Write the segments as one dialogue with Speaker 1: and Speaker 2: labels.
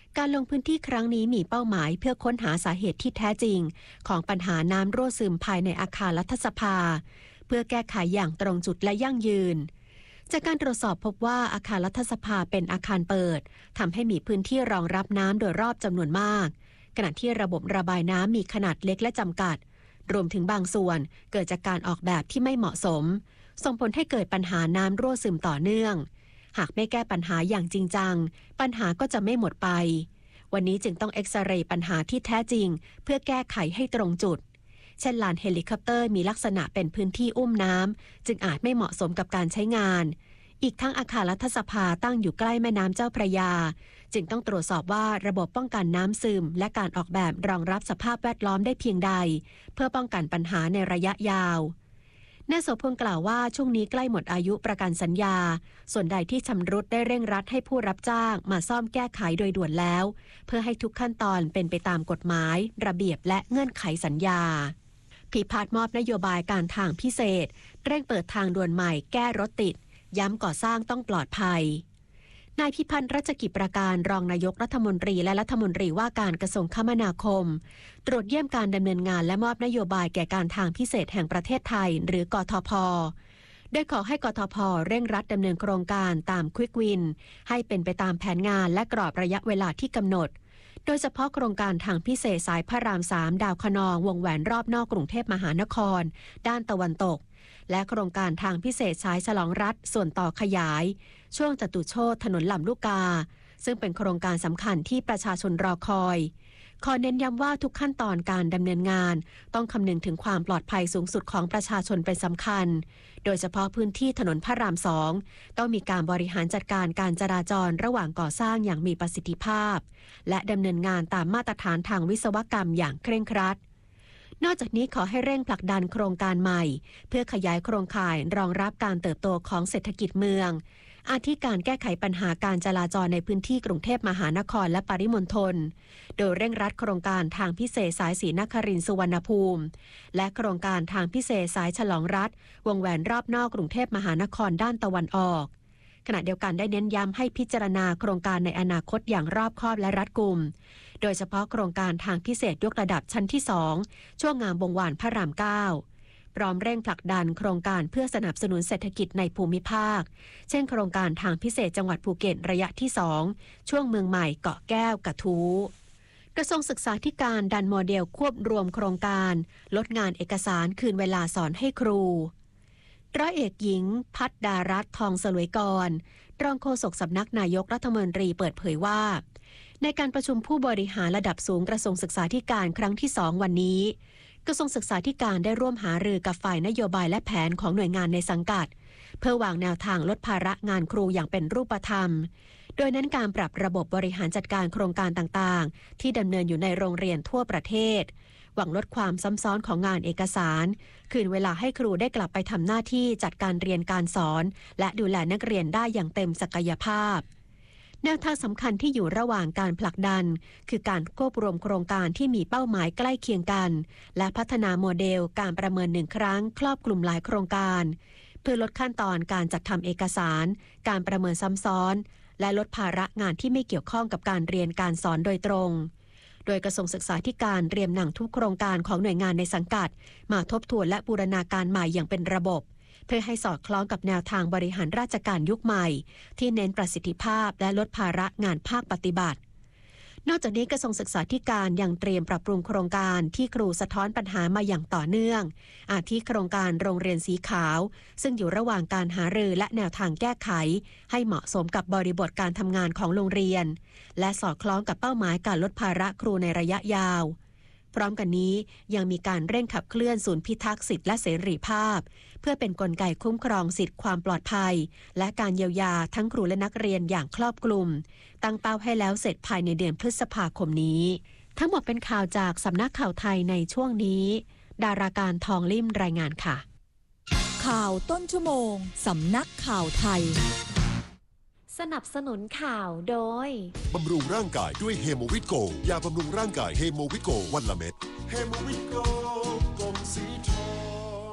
Speaker 1: การลงพื้นที่ครั้งนี้มีเป้าหมายเพื่อค้นหาสาเหตุที่แท้จริงของปัญหาน้ำรั่วซึมภายในอาคารรัฐสภาเพื่อแก้ไขอย่างตรงจุดและยั่งยืนจากการตรวจสอบพบว่าอาคารรัฐสภาเป็นอาคารเปิดทำให้มีพื้นที่รองรับน้ำโดยรอบจำนวนมากขณะที่ระบบระบายน้ำมีขนาดเล็กและจำกัดรวมถึงบางส่วนเกิดจากการออกแบบที่ไม่เหมาะสมส่งผลให้เกิดปัญหาน้ำรั่วซึมต่อเนื่องหากไม่แก้ปัญหาอย่างจริงจังปัญหาก็จะไม่หมดไปวันนี้จึงต้องเอ็กซเรย์ปัญหาที่แท้จริงเพื่อแก้ไขให้ตรงจุดเช่นลานเฮลิคอปเตอร์มีลักษณะเป็นพื้นที่อุ้มน้ำจึงอาจไม่เหมาะสมกับการใช้งานอีกทั้งอาคารรัฐสภาตั้งอยู่ใกล้แม่น้ำเจ้าพระยาจึงต้องตรวจสอบว่าระบบป้องกันน้ำซึมและการออกแบบรองรับสภาพแวดล้อมได้เพียงใดเพื่อป้องกันปัญหาในระยะยาวนายโสพลกล่าวว่าช่วงนี้ใกล้หมดอายุประกันสัญญาส่วนใดที่ชำรุดได้เร่งรัดให้ผู้รับจ้างมาซ่อมแก้ไขโดยด่วนแล้วเพื่อให้ทุกขั้นตอนเป็นไปตามกฎหมายระเบียบและเงื่อนไขสัญญาพิพาทมอบนโยบายการทางพิเศษเร่งเปิดทางด่วนใหม่แก้รถติดย้ำก่อสร้างต้องปลอดภัยนายพิพันธ์รัชกิจประการรองนายกรัฐมนตรีและรัฐมนตรีว่าการกระทรวงคมนาคมตรวจเยี่ยมการดำเนินงานและมอบนโยบายแก่การทางพิเศษแห่งประเทศไทยหรือกทพ.โดยขอให้กทพ.เร่งรัดดำเนินโครงการตามควิกวินให้เป็นไปตามแผนงานและกรอบระยะเวลาที่กำหนดโดยเฉพาะโครงการทางพิเศษสายพระราม3ดาวคะนองวงแหวนรอบนอกกรุงเทพมหานครด้านตะวันตกและโครงการทางพิเศษสายฉลองรัฐส่วนต่อขยายช่วงจตุโชติถนนลำลูกกาซึ่งเป็นโครงการสำคัญที่ประชาชนรอคอยขอเน้นย้ำว่าทุกขั้นตอนการดำเนินงานต้องคำนึงถึงความปลอดภัยสูงสุดของประชาชนเป็นสำคัญโดยเฉพาะพื้นที่ถนนพระราม2ต้องมีการบริหารจัดการการจราจรระหว่างก่อสร้างอย่างมีประสิทธิภาพและดำเนินงานตามมาตรฐานทางวิศวกรรมอย่างเคร่งครัดนอกจากนี้ขอให้เร่งผลักดันโครงการใหม่เพื่อขยายโครงข่ายรองรับการเติบโตของเศรษฐกิจเมืองอาทิการแก้ไขปัญหาการจราจรในพื้นที่กรุงเทพมหานครและปริมณฑลโดยเร่งรัดโครงการทางพิเศษสายศรีนครินทร์สุวรรณภูมิและโครงการทางพิเศษสายฉลองรัฐวงแหวนรอบนอกกรุงเทพมหานครด้านตะวันออกขณะเดียวกันได้เน้นย้ำให้พิจารณาโครงการในอนาคตอย่างรอบคอบและรัดกุมโดยเฉพาะโครงการทางพิเศษยกระดับชั้นที่2ช่วงงามวงวานพระราม9พร้อมเร่งผลักดันโครงการเพื่อสนับสนุนเศรษฐกิจในภูมิภาคเช่นโครงการทางพิเศษจังหวัดภูเก็ตระยะที่2ช่วงเมืองใหม่เกาะแก้วกระทู้กระทรวงศึกษาธิการดันโมเดลควบรวมโครงการลดงานเอกสารคืนเวลาสอนให้ครูร้อยเอกหญิงพัฒดารัตน์ทองสลวยกรรองโฆษกสำนักนายกรัฐมนตรีเปิดเผยว่าในการประชุมผู้บริหารระดับสูงกระทรวงศึกษาธิการครั้งที่2วันนี้กระทรวงศึกษาธิการได้ร่วมหารือกับฝ่ายนโยบายและแผนของหน่วยงานในสังกัดเพื่อวางแนวทางลดภาระงานครูอย่างเป็นรูปธรรมโดยนั้นการปรับระบบบริหารจัดการโครงการต่างๆที่ดำเนินอยู่ในโรงเรียนทั่วประเทศหวังลดความซ้ำซ้อนของงานเอกสารคืนเวลาให้ครูได้กลับไปทำหน้าที่จัดการเรียนการสอนและดูแลนักเรียนได้อย่างเต็มศักยภาพแนวทางสำคัญที่อยู่ระหว่างการผลักดันคือการควบรวมโครงการที่มีเป้าหมายใกล้เคียงกันและพัฒนาโมเดลการประเมิน1ครั้งครอบคลุมหลายโครงการเพื่อลดขั้นตอนการจัดทำเอกสารการประเมินซ้ำซ้อนและลดภาระงานที่ไม่เกี่ยวข้องกับการเรียนการสอนโดยตรงโดยกระทรวงศึกษาธิการเตรียมนำทุกโครงการของหน่วยงานในสังกัดมาทบทวนและบูรณาการใหม่อย่างเป็นระบบเพื่อให้สอดคล้องกับแนวทางบริหารราชการยุคใหม่ที่เน้นประสิทธิภาพและลดภาระงานภาคปฏิบัตินอกจากนี้กระทรวงศึกษาธิการยังเตรียมปรับปรุงโครงการที่ครูสะท้อนปัญหามาอย่างต่อเนื่องอาทิโครงการโรงเรียนสีขาวซึ่งอยู่ระหว่างการหารือและแนวทางแก้ไขให้เหมาะสมกับบริบทการทำงานของโรงเรียนและสอดคล้องกับเป้าหมายการลดภาระครูในระยะยาวพร้อมกันนี้ยังมีการเร่งขับเคลื่อนศูนย์พิทักษ์สิทธิและเสรีภาพเพื่อเป็นกลไกคุ้มครองสิทธิความปลอดภัยและการเยียวยาทั้งครูและนักเรียนอย่างครอบคลุมตั้งเป้าให้แล้วเสร็จภายในเดือนพฤษภาคมนี้ทั้งหมดเป็นข่าวจากสำนักข่าวไทยในช่วงนี้ดาราการทองลิ่มรายงานค่ะ
Speaker 2: ข่าวต้นชั่วโมงสำนักข่าวไทย
Speaker 3: สนับสนุนข่าวโดย
Speaker 4: บำรุงร่างกายด้วยเฮโมวิโกยาบำรุงร่างกายเฮโมวิโกวันละเม็ดเฮโมวิโกกลมสีทอง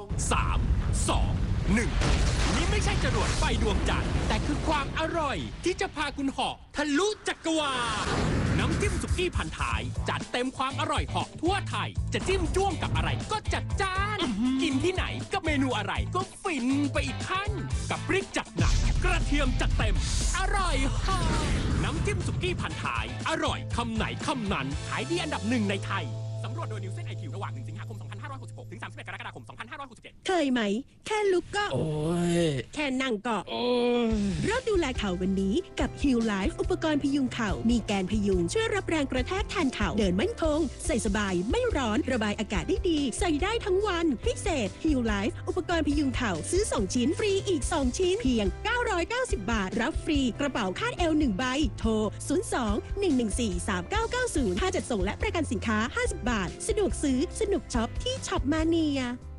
Speaker 5: 3 2 1นี่ไม่ใช่จรวดไฟดวงจันทร์แต่คือความอร่อยที่จะพาคุณเหาะทะลุจักรวาลน้ำจิ้มสุกี้พันท้ายจัดเต็มความอร่อยเหาะทั่วไทย จะจิ้มจ้วงกับอะไรก็จัดจ้าน กินที่ไหนกับเมนูอะไรก็ฟินไปอีกขั้น กับพริกจัดหนักกระเทียมจัดเต็มอร่อยเหาะน้ำจิ้มสุกี้พันท้ายอร่อยคำไหนคำนั้นขายดีอันดับหนึ่งในไทยสำรวจโดยนิวเซนไอคิวระหว่าง1 สิงหาคม 2566 ถึง 31 กรกฎาคม 2567
Speaker 6: เคยไหม แค่ลุกก็
Speaker 7: โอ้ย
Speaker 6: แค่นั่งก็
Speaker 7: โอ้ย
Speaker 6: เริ่มดูแลเข่าวันนี้กับ Heal Life อุปกรณ์พยุงเข่ามีแกนพยุงช่วยรับแรงกระแทกแทนเข่าเดินมั่นคงใส่สบายไม่ร้อนระบายอากาศได้ดีใส่ได้ทั้งวันพิเศษ Heal Life อุปกรณ์พยุงเข่าซื้อ2ชิ้นฟรีอีก2ชิ้นเพียง990 บาทรับฟรีกระเป๋าคาดเอว1ใบโทร02-114-3990ค่าจัดส่งและประกันสินค้า50 บาทสะดวกซื้อสนุกช็อปที่ช็อปมาเนีย